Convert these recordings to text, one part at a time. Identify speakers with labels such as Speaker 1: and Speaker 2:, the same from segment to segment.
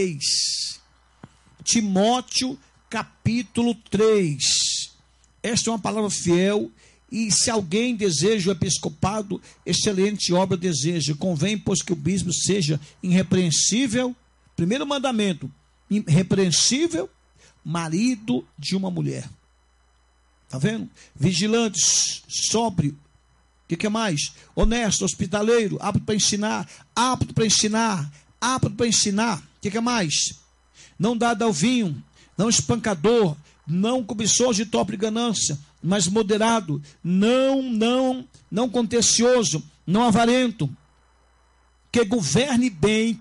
Speaker 1: Timóteo, capítulo 3. Esta é uma palavra fiel. E se alguém deseja o episcopado, excelente obra deseja. Convém, pois, que o bispo seja irrepreensível. Primeiro mandamento: irrepreensível, marido de uma mulher. Está vendo? Vigilante, sóbrio. O que mais? Honesto, hospitaleiro, apto para ensinar, apto para ensinar, apto para ensinar. O que mais? Não dado ao vinho, não espancador, não cobiçoso de torpe ganância, mas moderado, não contencioso, não avarento, que governe bem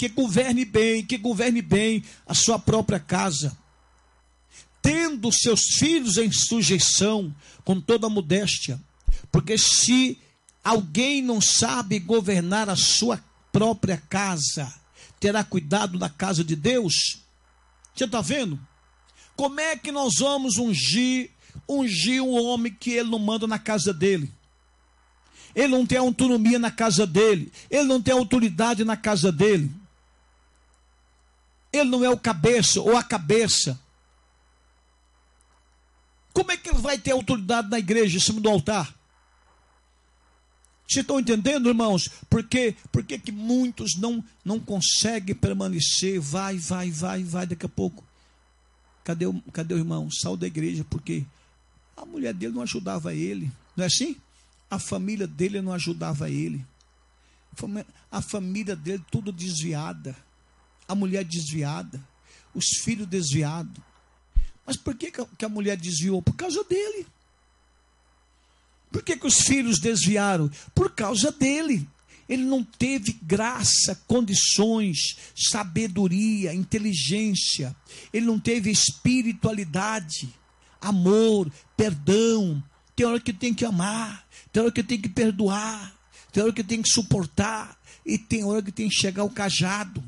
Speaker 1: a sua própria casa, tendo seus filhos em sujeição, com toda modéstia, porque se alguém não sabe governar a sua própria casa, terá cuidado da casa de Deus? Você está vendo? Como é que nós vamos ungir um homem que ele não manda na casa dele? Ele não tem autonomia na casa dele. Ele não tem autoridade na casa dele. Ele não é o cabeça ou a cabeça. Como é que ele vai ter autoridade na igreja, em cima do altar? Vocês estão entendendo, irmãos? Por que que muitos não conseguem permanecer? Vai, daqui a pouco. Cadê o irmão? Saiu da igreja, porque a mulher dele não ajudava ele. Não é assim? A família dele não ajudava ele. A família dele tudo desviada. A mulher desviada. Os filhos desviados. Mas por que a mulher desviou? Por causa dele. Por que os filhos desviaram? Por causa dele. Ele não teve graça, condições, sabedoria, inteligência. Ele não teve espiritualidade, amor, perdão. Tem hora que tem que amar, tem hora que tem que perdoar, tem hora que tem que suportar, e tem hora que tem que chegar o cajado.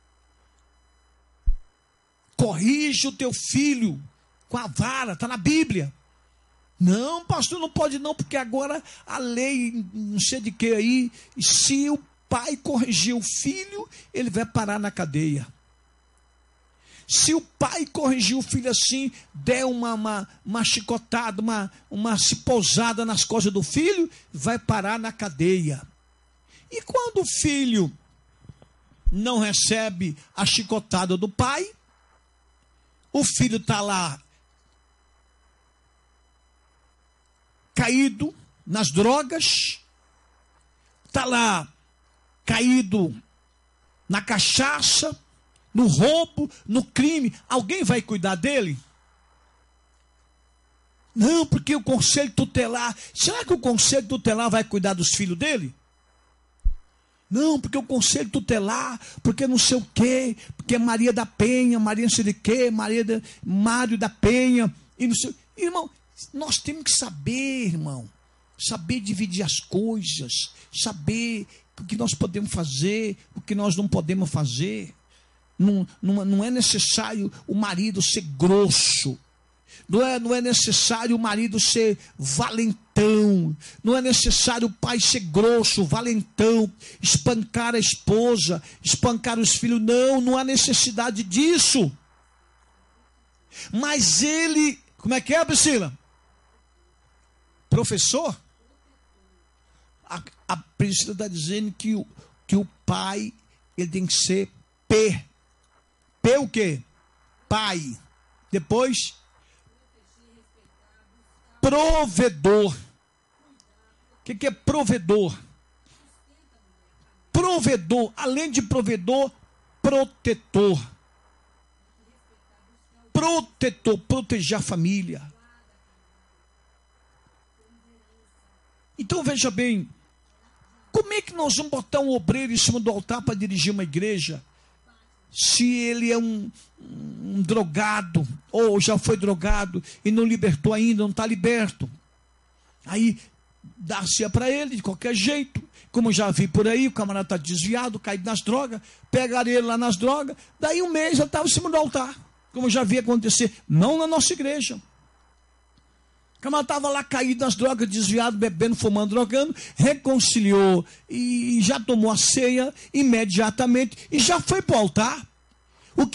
Speaker 1: Corrige o teu filho com a vara, está na Bíblia. Não, pastor, não pode não, porque agora a lei, não sei de que aí, se o pai corrigir o filho, ele vai parar na cadeia. Se o pai corrigir o filho assim, der uma chicotada, uma ciposada nas costas do filho, vai parar na cadeia. E quando o filho não recebe a chicotada do pai, o filho está lá caído nas drogas, está lá caído na cachaça, no roubo, no crime. Alguém vai cuidar dele? Não, porque o conselho tutelar. Será que o conselho tutelar vai cuidar dos filhos dele? Não, porque o conselho tutelar, porque não sei o quê, porque Maria da Penha, Maria não sei de quê, Mário da Penha, e não sei. Irmão, nós temos que saber, irmão, saber dividir as coisas, saber o que nós podemos fazer, o que nós não podemos fazer. Não é necessário o marido ser grosso, não é necessário o marido ser valentão, não é necessário o pai ser grosso, valentão, espancar a esposa, espancar os filhos. Não há necessidade disso. Mas ele, como é que é, Priscila? Professor? A Priscila está dizendo que o pai, ele tem que ser P o quê? Pai. Depois, provedor. O que é provedor? Provedor, além de provedor, protetor. Protetor, proteger a família. Então veja bem, como é que nós vamos botar um obreiro em cima do altar para dirigir uma igreja, se ele é um drogado, ou já foi drogado e não libertou ainda, não está liberto? Aí dá-se para ele de qualquer jeito, como já vi por aí, o camarada está desviado, caído nas drogas, pegaram ele lá nas drogas, daí um mês já estava em cima do altar, como já vi acontecer, não na nossa igreja. O camarada estava lá caído nas drogas, desviado, bebendo, fumando, drogando, reconciliou e já tomou a ceia imediatamente e já foi para o altar.